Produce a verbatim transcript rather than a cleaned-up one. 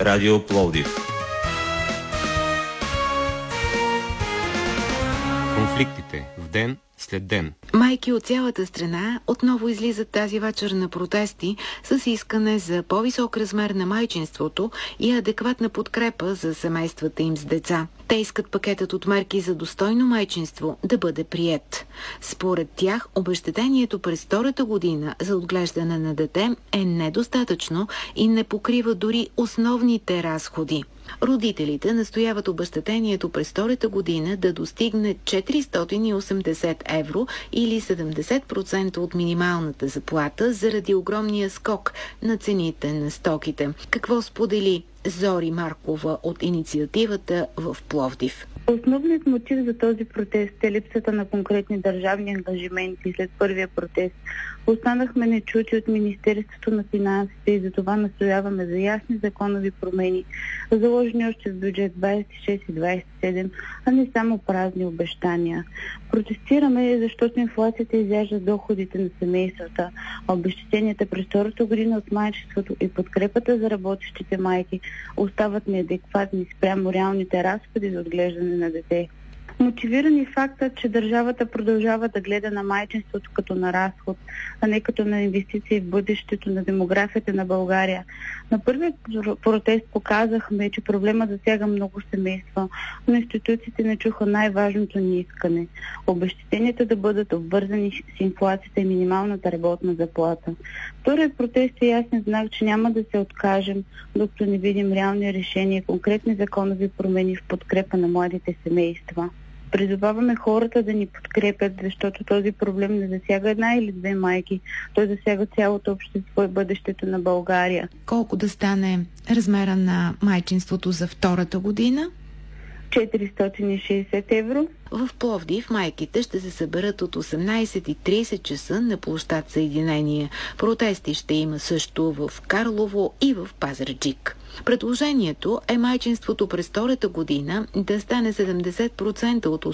Радио Пловдив. Конфликтите в ден след ден. Майки от цялата страна отново излизат тази вечер на протести с искане за по-висок размер на майчинството и адекватна подкрепа за семействата им с деца. Те искат пакетът от мерки за достойно майчинство да бъде приет. Според тях, обезщетението през втората година за отглеждане на дете е недостатъчно и не покрива дори основните разходи. Родителите настояват обезщетението през втората година да достигне четиристотин и осемдесет евро или седемдесет процента от минималната заплата заради огромния скок на цените на стоките. Какво сподели Зори Маркова от инициативата в Пловдив? Основният мотив за този протест е липсата на конкретни държавни ангажименти след първия протест. Останахме нечути от Министерството на финансите и за това настояваме за ясни законови промени, заложени още в бюджет двадесет и шест и двадесет и седем, а не само празни обещания. Протестираме, защото инфлацията изяжда доходите на семействата, а обезщетенията през втората година от майчеството и подкрепата за работещите майки остават неадекватни спрямо реалните разходи за отглеждане на дете. Мотивирани факта, че държавата продължава да гледа на майчинството като на разход, а не като на инвестиции в бъдещето на демографията на България. На първият протест показахме, че проблема засяга много семейства, но институциите не чуха най-важното ни искане – обезщетенията да бъдат обвързани с инфлацията и минималната работна заплата. Вторият протест е ясен знак, че няма да се откажем, докато не видим реални решения и конкретни законови промени в подкрепа на младите семейства. Призоваваме хората да ни подкрепят, защото този проблем не засяга една или две майки. Той засяга цялото общество и бъдещето на България. Колко да стане размера на майчинството за втората година? четиристотин и шейсет евро. В Пловдив майките ще се съберат от осемнадесет и тридесет часа на площад Съединение. Протести ще има също в Карлово и в Пазарджик. Предложението е майчинството през втората година да стане седемдесет процента от